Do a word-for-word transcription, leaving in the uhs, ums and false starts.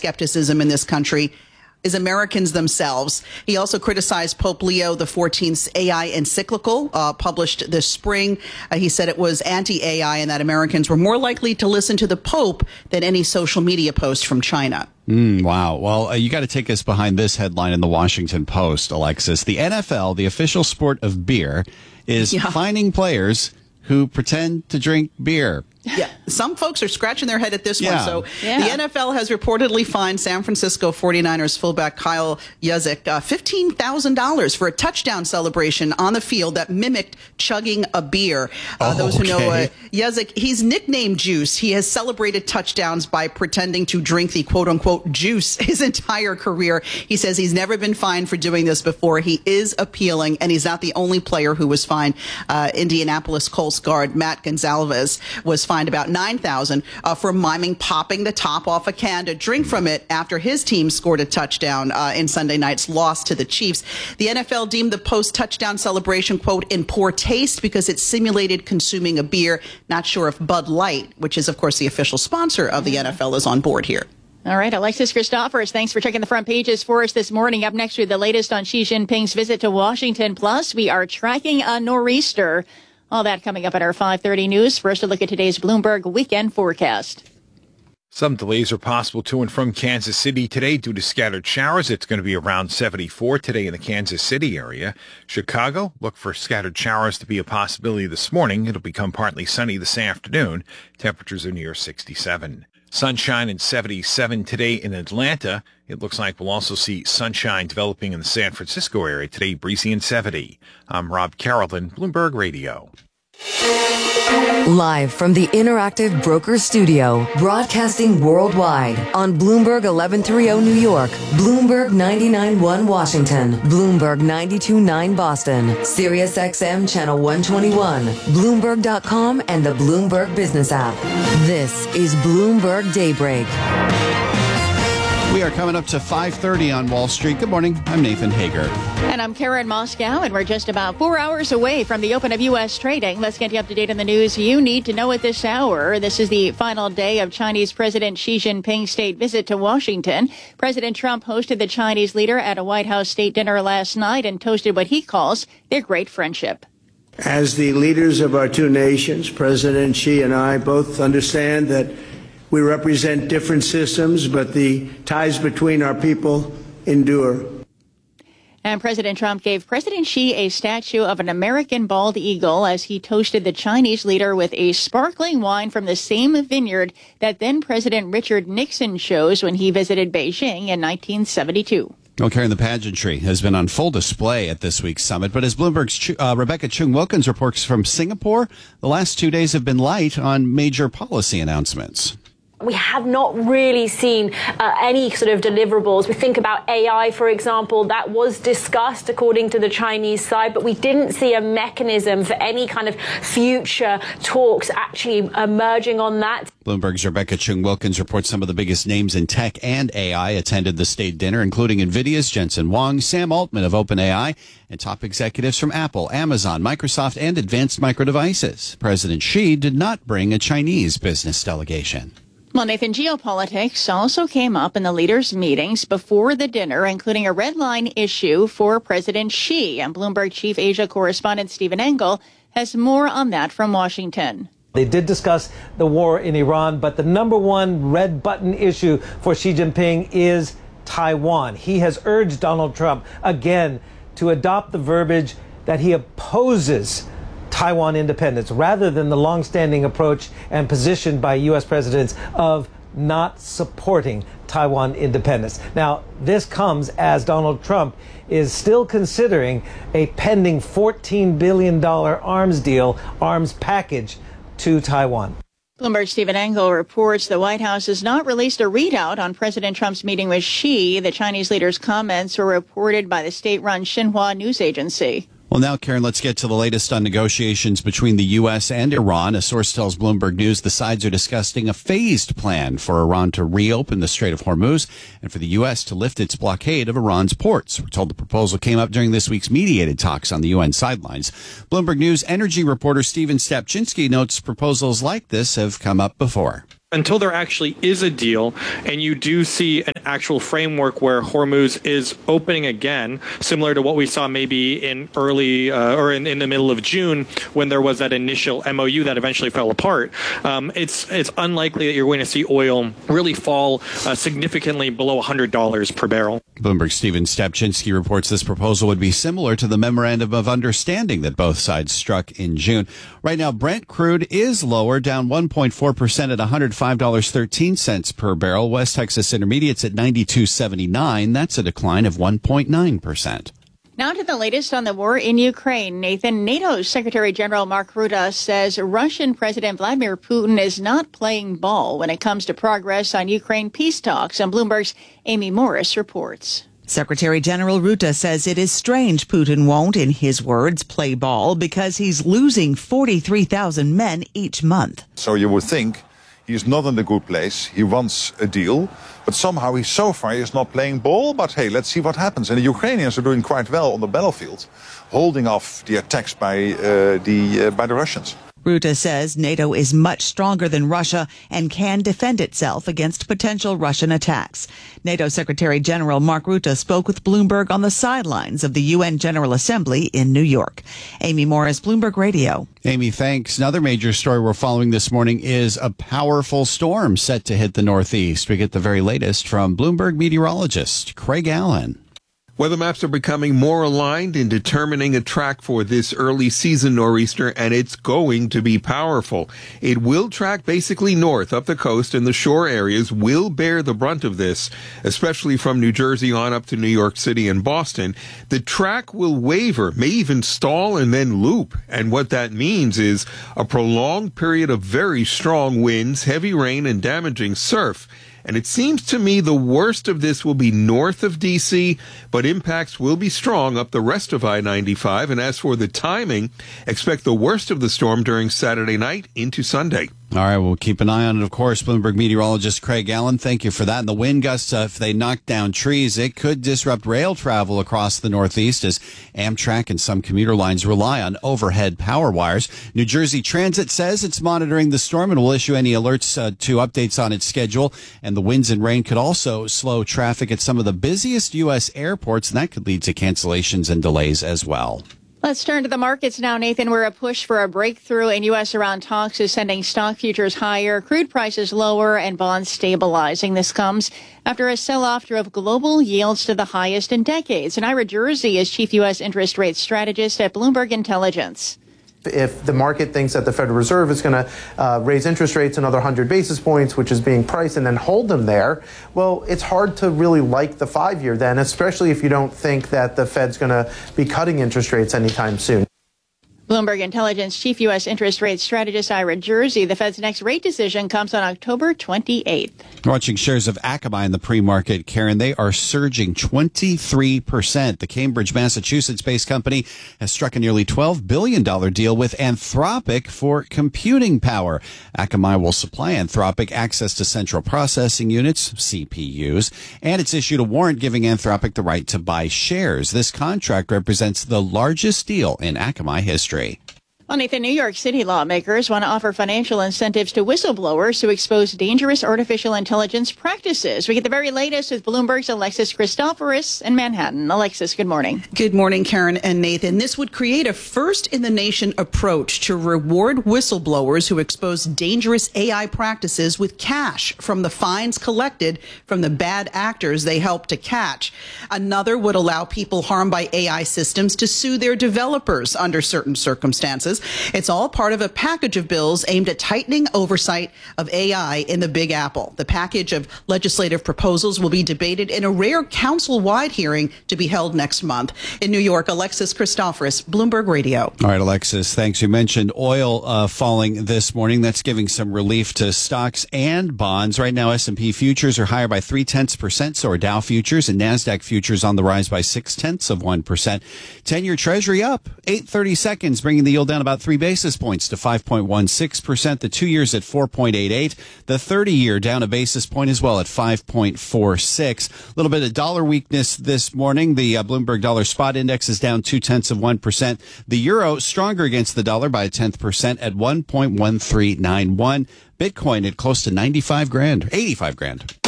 skepticism in this country is Americans themselves. He also criticized Pope Leo the fourteenth's A I encyclical uh, published this spring. Uh, he said it was anti-A I and that Americans were more likely to listen to the Pope than any social media post from China. Mm, wow. Well, uh, you got to take us behind this headline in the Washington Post, Alexis. The N F L, the official sport of beer, is yeah. fining players who pretend to drink beer. Yeah, some folks are scratching their head at this Yeah. one. So Yeah. the N F L has reportedly fined San Francisco forty-niners fullback Kyle Juszczyk uh, fifteen thousand dollars for a touchdown celebration on the field that mimicked chugging a beer. Uh, Oh, those who know okay. uh, Juszczyk, he's nicknamed Juice. He has celebrated touchdowns by pretending to drink the quote-unquote juice his entire career. He says he's never been fined for doing this before. He is appealing, and he's not the only player who was fined. Uh, Indianapolis Colts guard Matt Gonzalez was fined about nine thousand dollars uh, for miming popping the top off a can to drink from it after his team scored a touchdown uh, in Sunday night's loss to the Chiefs. The N F L deemed the post-touchdown celebration, quote, in poor taste because it simulated consuming a beer. Not sure if Bud Light, which is, of course, the official sponsor of the N F L, is on board here. All right, Alexis Christophers, thanks for checking the front pages for us this morning. Up next with the latest on Xi Jinping's visit to Washington. Plus, we are tracking a nor'easter. All that coming up at our five thirty news. First, a look at today's Bloomberg weekend forecast. Some delays are possible to and from Kansas City today due to scattered showers. It's going to be around seventy-four today in the Kansas City area. Chicago, look for scattered showers to be a possibility this morning. It'll become partly sunny this afternoon. Temperatures are near sixty-seven. Sunshine and seventy-seven today in Atlanta. It looks like we'll also see sunshine developing in the San Francisco area today, breezy and seventy. I'm Rob Carrollton, Bloomberg Radio. Live from the Interactive Broker Studio, broadcasting worldwide on Bloomberg eleven thirty New York, Bloomberg ninety-nine point one Washington, Bloomberg ninety-two point nine Boston, Sirius X M Channel one twenty-one, Bloomberg dot com, and the Bloomberg Business app. This is Bloomberg Daybreak. We are coming up to five thirty on Wall Street. Good morning. I'm Nathan Hager. And I'm Karen Moscow, and we're just about four hours away from the open of U S trading. Let's get you up to date on the news you need to know at this hour. This is the final day of Chinese President Xi Jinping's state visit to Washington. President Trump hosted the Chinese leader at a White House state dinner last night and toasted what he calls their great friendship. As the leaders of our two nations, President Xi and I both understand that we represent different systems, but the ties between our people endure. And President Trump gave President Xi a statue of an American bald eagle as he toasted the Chinese leader with a sparkling wine from the same vineyard that then President Richard Nixon chose when he visited Beijing in nineteen seventy-two. Well, Karen, the pageantry has been on full display at this week's summit. But as Bloomberg's uh, Rebecca Chung-Wilkins reports from Singapore, the last two days have been light on major policy announcements. We have not really seen uh, any sort of deliverables. We think about A I, for example, that was discussed according to the Chinese side, but we didn't see a mechanism for any kind of future talks actually emerging on that. Bloomberg's Rebecca Chung-Wilkins reports some of the biggest names in tech and A I attended the state dinner, including NVIDIA's Jensen Huang, Sam Altman of OpenAI, and top executives from Apple, Amazon, Microsoft, and Advanced Micro Devices. President Xi did not bring a Chinese business delegation. Well, Nathan, geopolitics also came up in the leaders' meetings before the dinner, including a red line issue for President Xi. And Bloomberg Chief Asia correspondent Stephen Engel has more on that from Washington. They did discuss the war in Iran, but the number one red button issue for Xi Jinping is Taiwan. He has urged Donald Trump again to adopt the verbiage that he opposes Taiwan independence rather than the longstanding approach and position by U S presidents of not supporting Taiwan independence. Now, this comes as Donald Trump is still considering a pending fourteen billion dollars arms deal, arms package to Taiwan. Bloomberg Stephen Engel reports the White House has not released a readout on President Trump's meeting with Xi. The Chinese leader's comments were reported by the state-run Xinhua news agency. Well, now, Karen, let's get to the latest on negotiations between the U S and Iran. A source tells Bloomberg News the sides are discussing a phased plan for Iran to reopen the Strait of Hormuz and for the U S to lift its blockade of Iran's ports. We're told the proposal came up during this week's mediated talks on the U N sidelines. Bloomberg News energy reporter Stephen Stepchinsky notes proposals like this have come up before. until there actually is a deal and you do see an actual framework where Hormuz is opening again, similar to what we saw maybe in early uh, or in, in the middle of June when there was that initial M O U that eventually fell apart, um, it's it's unlikely that you're going to see oil really fall uh, significantly below one hundred dollars per barrel. Bloomberg's Stephen Stepchinsky reports this proposal would be similar to the memorandum of understanding that both sides struck in June. Right now, Brent crude is lower, down one point four percent at one hundred five dollars and thirteen cents per barrel. West Texas Intermediate's at ninety-two seventy-nine. That's a decline of one point nine percent. Now to the latest on the war in Ukraine. Nathan, NATO's Secretary General Mark Rutte says Russian President Vladimir Putin is not playing ball when it comes to progress on Ukraine peace talks. And Bloomberg's Amy Morris reports. Secretary General Rutte says it is strange Putin won't, in his words, play ball because he's losing forty-three thousand men each month. So you would think he's not in a good place. He wants a deal, but somehow he so far is not playing ball. But hey, let's see what happens. And the Ukrainians are doing quite well on the battlefield, holding off the attacks by uh, the uh, by the Russians. Rutte says NATO is much stronger than Russia and can defend itself against potential Russian attacks. NATO Secretary General Mark Rutte spoke with Bloomberg on the sidelines of the U N General Assembly in New York. Amy Morris, Bloomberg Radio. Amy, thanks. Another major story we're following this morning is a powerful storm set to hit the Northeast. We get the very latest from Bloomberg meteorologist Craig Allen. Weather maps are becoming more aligned in determining a track for this early season nor'easter, and it's going to be powerful. It will track basically north up the coast, and the shore areas will bear the brunt of this, especially from New Jersey on up to New York City and Boston. The track will waver, may even stall and then loop, and what that means is a prolonged period of very strong winds, heavy rain, and damaging surf. And it seems to me the worst of this will be north of D C, but impacts will be strong up the rest of I ninety-five. And as for the timing, expect the worst of the storm during Saturday night into Sunday. All right, we'll keep an eye on it, of course. Bloomberg meteorologist Craig Allen, thank you for that. And the wind gusts, uh, if they knock down trees, it could disrupt rail travel across the Northeast as Amtrak and some commuter lines rely on overhead power wires. New Jersey Transit says it's monitoring the storm and will issue any alerts uh, to updates on its schedule. And the winds and rain could also slow traffic at some of the busiest U S airports, and that could lead to cancellations and delays as well. Let's turn to the markets now, Nathan, where a push for a breakthrough in U S Iran talks is sending stock futures higher, crude prices lower, and bonds stabilizing. This comes after a sell-off drove global yields to the highest in decades. And Ira Jersey is chief U S interest rate strategist at Bloomberg Intelligence. If the market thinks that the Federal Reserve is going to uh, raise interest rates another one hundred basis points, which is being priced, and then hold them there, well, it's hard to really like the five-year then, especially if you don't think that the Fed's going to be cutting interest rates anytime soon. Bloomberg Intelligence chief U S interest rate strategist Ira Jersey. The Fed's next rate decision comes on October twenty-eighth. Watching shares of Akamai in the pre-market, Karen, they are surging twenty-three percent. The Cambridge, Massachusetts-based company has struck a nearly twelve billion dollars deal with Anthropic for computing power. Akamai will supply Anthropic access to central processing units, C P Us, and it's issued a warrant giving Anthropic the right to buy shares. This contract represents the largest deal in Akamai history. Well, Nathan, New York City lawmakers want to offer financial incentives to whistleblowers who expose dangerous artificial intelligence practices. We get the very latest with Bloomberg's Alexis Christoforous in Manhattan. Alexis, good morning. Good morning, Karen and Nathan. This would create a first-in-the-nation approach to reward whistleblowers who expose dangerous A I practices with cash from the fines collected from the bad actors they help to catch. Another would allow people harmed by A I systems to sue their developers under certain circumstances. It's all part of a package of bills aimed at tightening oversight of A I in the Big Apple. The package of legislative proposals will be debated in a rare council-wide hearing to be held next month. In New York, Alexis Christoforous, Bloomberg Radio. All right, Alexis, thanks. You mentioned oil uh, falling this morning. That's giving some relief to stocks and bonds. Right now, S and P futures are higher by three-tenths percent, so are Dow futures, and NASDAQ futures on the rise by six-tenths of one percent. ten-year Treasury up eight thirty seconds, bringing the yield down about three basis points to five point one six percent. The two years at four point eight eight. The thirty year down a basis point as well at five point four six. A little bit of dollar weakness this morning. The uh, Bloomberg Dollar Spot Index is down two tenths of one percent. The euro stronger against the dollar by a tenth percent at one point one three nine one. Bitcoin at close to ninety-five grand, eighty-five grand.